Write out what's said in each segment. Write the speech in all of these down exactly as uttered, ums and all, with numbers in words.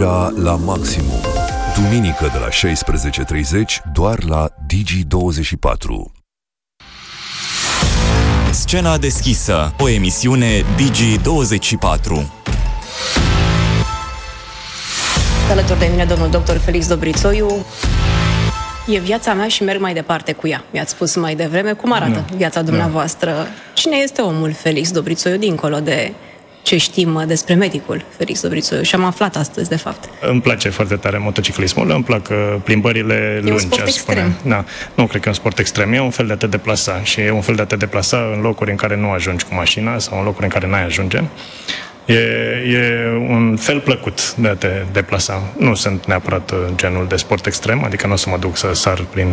Vâlcea la maximum. Duminică de la șaisprezece și treizeci doar la Digi douăzeci și patru. Scena deschisă, o emisiune Digi douăzeci și patru. Alături de mine domnul doctor Felix Dobrițoiu. E viața mea și merg mai departe cu ea. Mi-ați spus mai devreme cum arată da. viața dumneavoastră. Da. Cine este omul Felix Dobrițoiu dincolo de ce știm despre medicul Felix Dobrițoiu? Și am aflat astăzi, de fapt. Îmi place foarte tare motociclismul, îmi plac plimbările lungi. E un sport extrem. Da. Nu cred că e un sport extrem, e un fel de a te deplasa. Și e un fel de a te deplasa în locuri în care nu ajungi cu mașina sau în locuri în care n-ai ajunge. E, e un fel plăcut de a te deplasa. Nu sunt neapărat genul de sport extrem, adică nu o să mă duc să sar prin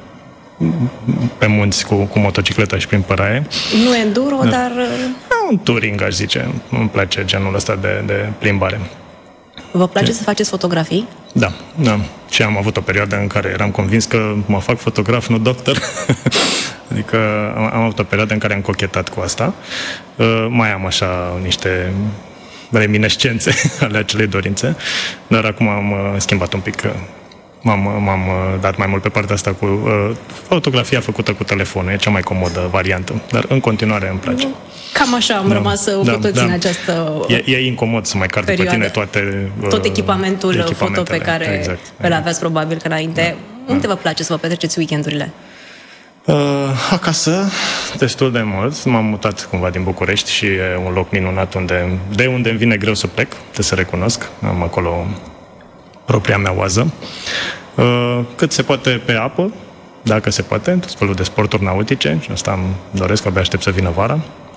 pe munți cu, cu motocicleta și prin păraie. Nu enduro, da. dar... Un touring, aș zice. Îmi place genul ăsta de, de plimbare. Vă place de... să faceți fotografii? Da, da. Și am avut o perioadă în care eram convins că mă fac fotograf, nu doctor. Adică am, am avut o perioadă în care am cochetat cu asta. Uh, mai am așa niște reminiscențe ale acelei dorințe, dar acum am uh, schimbat un pic. Uh, M-am, m-am dat mai mult pe partea asta cu uh, fotografia făcută cu telefonul. E cea mai comodă variantă, dar în continuare îmi place. Cam așa am da, rămas da, cu toții da. în această e, e incomod să mai car după tine toate uh, tot echipamentul foto pe care exact, îl exact. aveați probabil că înainte. Da, Unde da. vă place să vă petreceți weekendurile? Uh, acasă, destul de mult. M-am mutat cumva din București și e un loc minunat unde, de unde îmi vine greu să plec, trebuie să recunosc. Am acolo propria mea oază. Cât se poate pe apă, dacă se poate, tot felul de sporturi nautice, și asta îmi doresc, abia aștept să vină vara.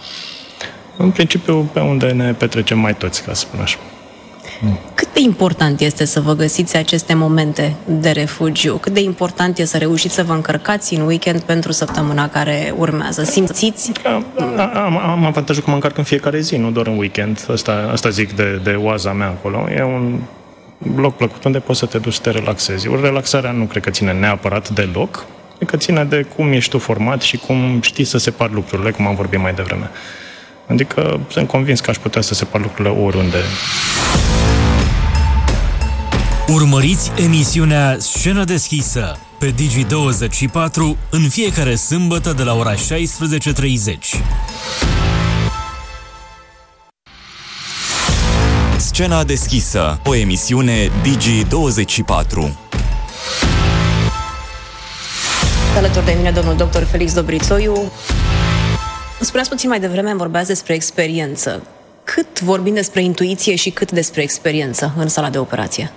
În principiu, pe unde ne petrecem mai toți, ca să spun așa. Cât de important este să vă găsiți aceste momente de refugiu? Cât de important este să reușiți să vă încărcați în weekend pentru săptămâna care urmează? Simțiți? Am, am avantajul că mă încarc în fiecare zi, nu doar în weekend. Asta, asta zic de, de oaza mea acolo. E un loc plăcut unde poți să te duci să te relaxezi. O relaxarea nu cred că ține neapărat de loc, cred că ține de cum ești tu format și cum știi să separi lucrurile, cum am vorbit mai devreme. Adică sunt convins că aș putea să separ lucrurile oriunde. Urmăriți emisiunea Scenă deschisă pe Digi douăzeci și patru în fiecare sâmbătă de la ora șaisprezece și treizeci. Scena deschisă, o emisiune Digi douăzeci și patru. Alături de mine domnul doctor Felix Dobrițoiu. Spuneați puțin mai devreme, vorbeați despre experiență. Cât vorbim despre intuiție și cât despre experiență în sala de operație?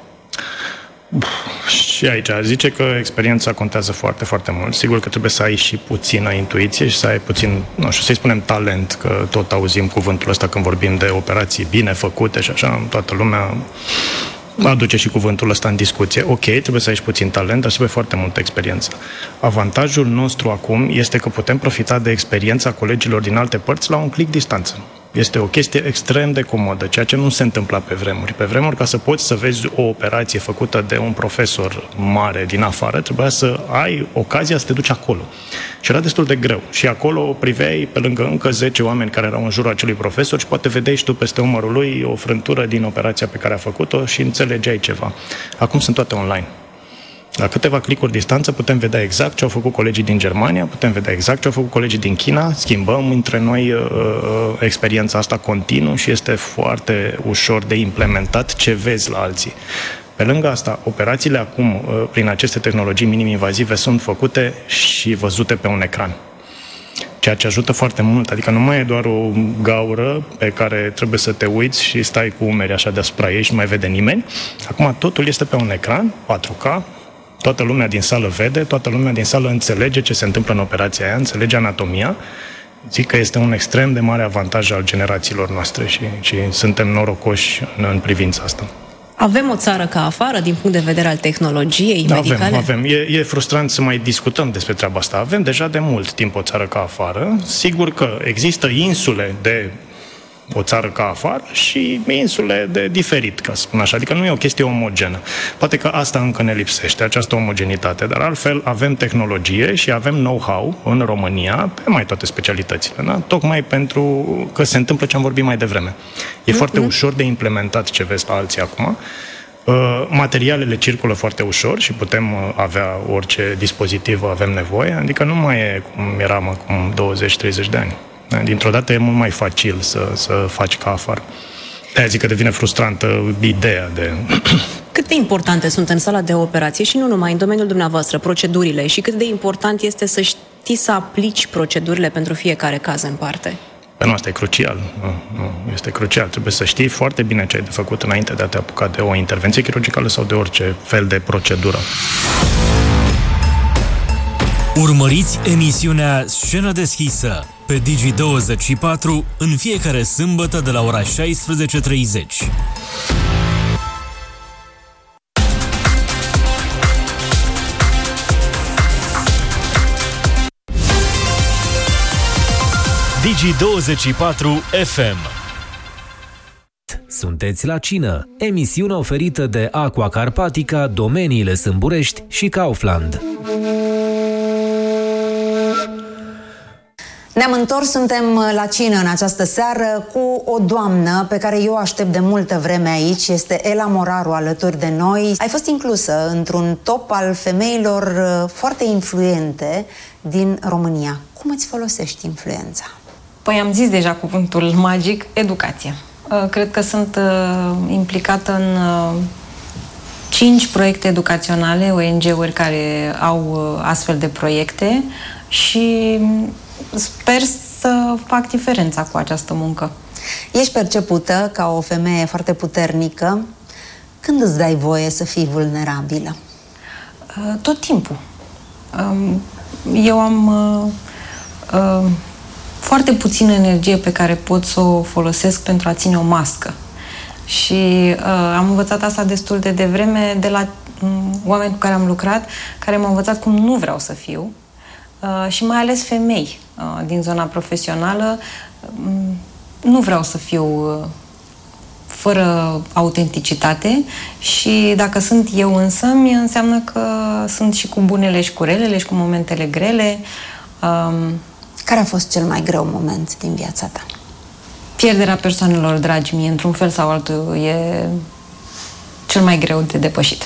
Și aici zice că experiența contează foarte, foarte mult. Sigur că trebuie să ai și puțină intuiție și să ai puțin, nu știu, să-i spunem talent, că tot auzim cuvântul ăsta când vorbim de operații bine făcute și așa, toată lumea aduce și cuvântul ăsta în discuție. Ok, trebuie să ai și puțin talent, dar trebuie foarte multă experiență. Avantajul nostru acum este că putem profita de experiența colegilor din alte părți la un click distanță. Este o chestie extrem de comodă, ceea ce nu se întâmpla pe vremuri. Pe vremuri, ca să poți să vezi o operație făcută de un profesor mare din afară, trebuia să ai ocazia să te duci acolo. Și era destul de greu. Și acolo priveai pe lângă încă zece oameni care erau în jurul acelui profesor și poate vedeai și tu peste umărul lui o frântură din operația pe care a făcut-o și înțelegeai ceva. Acum sunt toate online. La câteva clicuri distanță putem vedea exact ce au făcut colegii din Germania, putem vedea exact ce au făcut colegii din China, schimbăm între noi uh, experiența asta continuu și este foarte ușor de implementat ce vezi la alții. Pe lângă asta, operațiile acum, uh, prin aceste tehnologii minim-invazive, sunt făcute și văzute pe un ecran. Ceea ce ajută foarte mult, adică nu mai e doar o gaură pe care trebuie să te uiți și stai cu umerii așa deasupra ei și nu mai vede nimeni. Acum totul este pe un ecran, patru K, toată lumea din sală vede, toată lumea din sală înțelege ce se întâmplă în operația aia, înțelege anatomia. Zic că este un extrem de mare avantaj al generațiilor noastre și, și suntem norocoși în, în privința asta. Avem o țară ca afară din punct de vedere al tehnologiei medicale? Avem, avem. E, e frustrant să mai discutăm despre treaba asta. Avem deja de mult timp o țară ca afară. Sigur că există insule de o țară ca afară și insule de diferit, ca să spun așa. Adică nu e o chestie omogenă. Poate că asta încă ne lipsește, această omogenitate, dar altfel avem tehnologie și avem know-how în România pe mai toate specialitățile, da? Tocmai pentru că se întâmplă ce am vorbit mai devreme. E mm-hmm. foarte ușor de implementat ce vezi la alții acum. Materialele circulă foarte ușor și putem avea orice dispozitiv avem nevoie, adică nu mai e cum eram acum douăzeci treizeci de ani. Dintr-o dată e mult mai facil să, să faci ca afară. De-aia zic că devine frustrantă ideea de... Cât de importante sunt în sala de operație și nu numai în domeniul dumneavoastră, procedurile, și cât de important este să știi să aplici procedurile pentru fiecare caz în parte? Nu, asta e crucial. Nu, nu, este crucial. Trebuie să știi foarte bine ce ai de făcut înainte de a te apuca de o intervenție chirurgicală sau de orice fel de procedură. Urmăriți emisiunea Scenă deschisă pe Digi douăzeci și patru în fiecare sâmbătă de la ora șaisprezece treizeci. Digi douăzeci și patru F M. Sunteți la cină, emisiune oferită de Aqua Carpatica, Domeniile Sâmburești și Kaufland. Ne-am întors, suntem la cină în această seară cu o doamnă pe care eu o aștept de multă vreme aici. Este Ela Moraru alături de noi. Ai fost inclusă într-un top al femeilor foarte influente din România. Cum îți folosești influența? Păi am zis deja cuvântul magic, educație. Cred că sunt implicată în cinci proiecte educaționale, O N G-uri care au astfel de proiecte și sper să fac diferența cu această muncă. Ești percepută ca o femeie foarte puternică. Când îți dai voie să fii vulnerabilă? Tot timpul. Eu am foarte puțină energie pe care pot să o folosesc pentru a ține o mască. Și uh, am învățat asta destul de devreme de la um, oameni cu care am lucrat, care m-au învățat cum nu vreau să fiu. Uh, și mai ales femei uh, din zona profesională. Um, nu vreau să fiu uh, fără autenticitate și dacă sunt eu însămi, înseamnă că sunt și cu bunele și cu relele și cu momentele grele. Um, Care a fost cel mai greu moment din viața ta? Pierderea persoanelor dragi mie, într-un fel sau altul, e cel mai greu de depășit.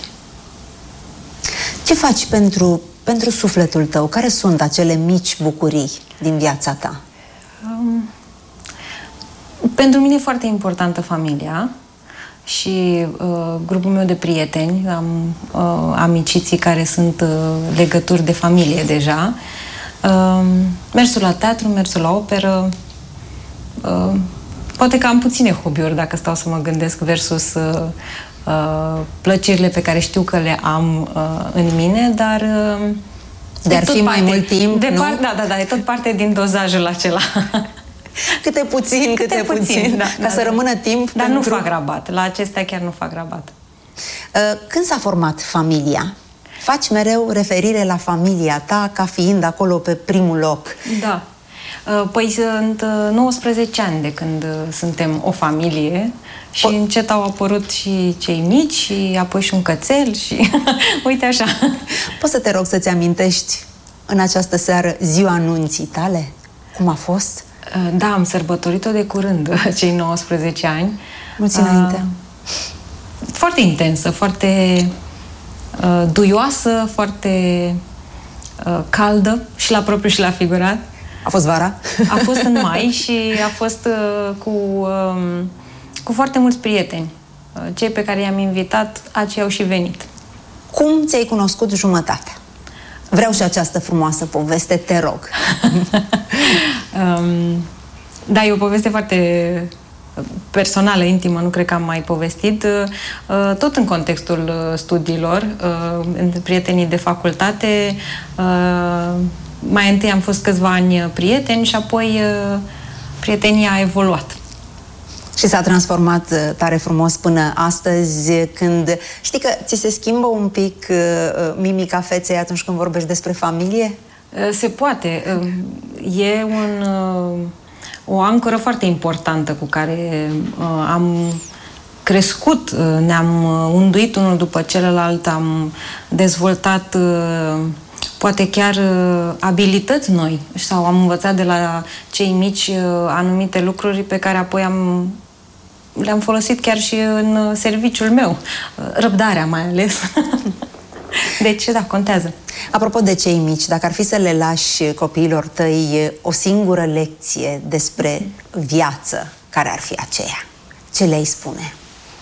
Ce faci pentru, pentru sufletul tău? Care sunt acele mici bucurii din viața ta? Um, pentru mine e foarte importantă familia și uh, grupul meu de prieteni. Am uh, amiciții care sunt uh, legături de familie deja. Uh, mersul la teatru, mersul la operă. Uh, poate că am puține hobby-uri dacă stau să mă gândesc versus uh, uh, plăcerile pe care știu că le am uh, în mine, dar uh, de ar fi mai parte, mult timp, de nu? Part, da, da, da, e tot parte din dozajul acela. Câte puțin, câte, câte puțin, puțin da, ca da, să da. rămână timp. Dar pentru... nu fac rabat, la acestea chiar nu fac rabat. Uh, când s-a format familia? Faci mereu referire la familia ta ca fiind acolo pe primul loc. Da. Păi sunt nouăsprezece ani de când suntem o familie și po- încet au apărut și cei mici și apoi și un cățel și uite așa. Poți să te rog să-ți amintești în această seară ziua nunții tale? Cum a fost? Da, am sărbătorit-o de curând, cei nouăsprezece ani. Mulți înainte. Foarte intensă, foarte uh, duioasă, foarte uh, caldă și la propriu și la figurat. A fost vara? A fost în mai și a fost uh, cu, uh, cu foarte mulți prieteni. Uh, cei pe care i-am invitat, acei au și venit. Cum ți-ai cunoscut jumătatea? Vreau și această frumoasă poveste, te rog. um, da, e o poveste foarte personală, intimă, nu cred că am mai povestit. Uh, tot în contextul studiilor, uh, între prietenii de facultate, uh, mai întâi am fost câțiva ani prieteni și apoi uh, prietenia a evoluat. Și s-a transformat tare frumos până astăzi, când știi că ți se schimbă un pic uh, mimica feței atunci când vorbești despre familie? Uh, se poate. Uh, e un, uh, o ancoră foarte importantă cu care uh, am crescut, uh, ne-am unduit unul după celălalt, am dezvoltat uh, poate chiar uh, abilități noi sau am învățat de la cei mici uh, anumite lucruri pe care apoi am le-am folosit chiar și în serviciul meu. Răbdarea mai ales. Deci, da, contează. Apropo de cei mici, dacă ar fi să le lași copiilor tăi o singură lecție despre viață, care ar fi aceea? Ce le-ai spune?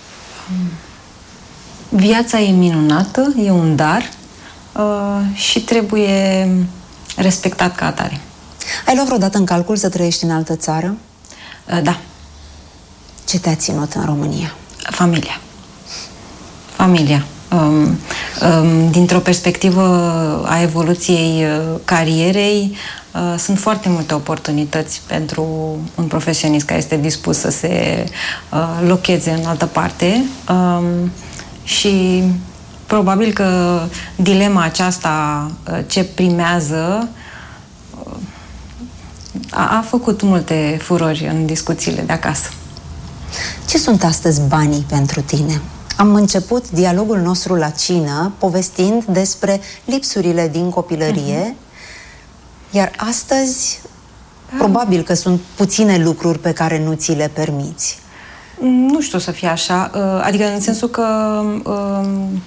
Viața e minunată, e un dar uh, și trebuie respectat ca atare. Ai luat vreodată în calcul să trăiești în altă țară? Uh, da. Ce te-a ținut în România? Familia. Familia. Um, um, dintr-o perspectivă a evoluției uh, carierei, uh, sunt foarte multe oportunități pentru un profesionist care este dispus să se uh, locheze în altă parte. Um, și probabil că dilema aceasta, uh, ce primează, uh, a, a făcut multe furori în discuțiile de acasă. Ce sunt astăzi banii pentru tine? Am început dialogul nostru la cină povestind despre lipsurile din copilărie, uh-huh. iar astăzi probabil că sunt puține lucruri pe care nu ți le permiți. Nu știu să fie așa, adică în sensul că um,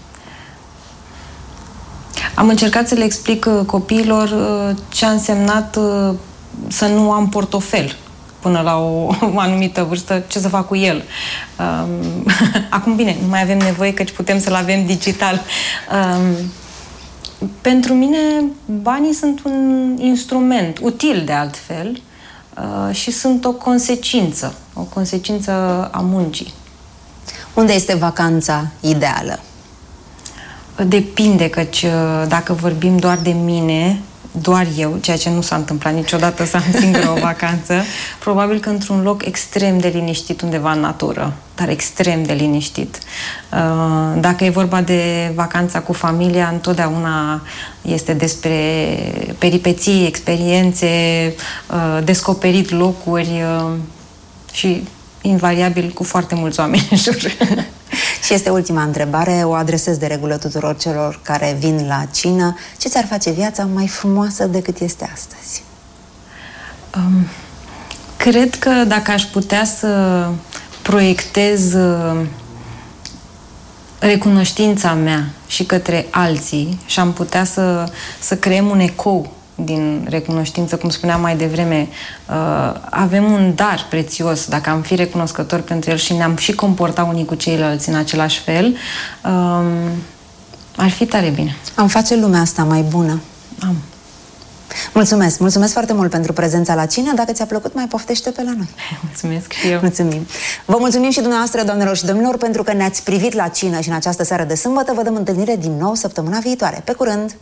am încercat să le explic copiilor ce a însemnat să nu am portofel până la o, o anumită vârstă, ce să fac cu el. Um, acum, bine, nu mai avem nevoie, căci putem să-l avem digital. Um, pentru mine, banii sunt un instrument util, de altfel, uh, și sunt o consecință, o consecință a muncii. Unde este vacanța ideală? Depinde, căci dacă vorbim doar de mine, doar eu, ceea ce nu s-a întâmplat niciodată să am singură o vacanță, probabil că într-un loc extrem de liniștit undeva în natură, dar extrem de liniștit. Dacă e vorba de vacanța cu familia, întotdeauna este despre peripeții, experiențe, descoperit locuri și invariabil cu foarte mulți oameni în jur. Și este ultima întrebare, o adresez de regulă tuturor celor care vin la cină. Ce ți-ar face viața mai frumoasă decât este astăzi? Um, cred că dacă aș putea să proiectez uh, recunoștința mea și către alții și am putea să, să creăm un ecou din recunoștință, cum spuneam mai devreme, uh, avem un dar prețios, dacă am fi recunoscători pentru el și ne-am și comporta unii cu ceilalți în același fel, uh, ar fi tare bine. Am face lumea asta mai bună. Am. Mulțumesc! Mulțumesc foarte mult pentru prezența la cină. Dacă ți-a plăcut, mai poftește pe la noi. Mulțumesc și eu! Mulțumim! Vă mulțumim și dumneavoastră, doamnelor și domnilor, pentru că ne-ați privit la cină și în această seară de sâmbătă. Vă dăm întâlnire din nou săptămâna viitoare. Pe curând!